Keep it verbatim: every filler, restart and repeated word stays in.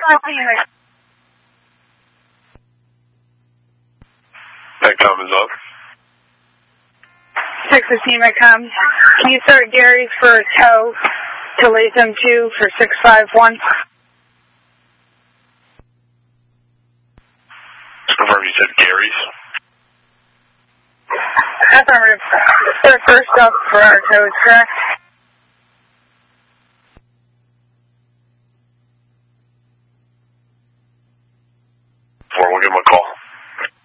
Medcom is up. six fifteen Medcom. Can you start Gary's for a tow to Latham two for six five one? Confirm you said Gary's. Affirmative. Start first up for our tows, correct?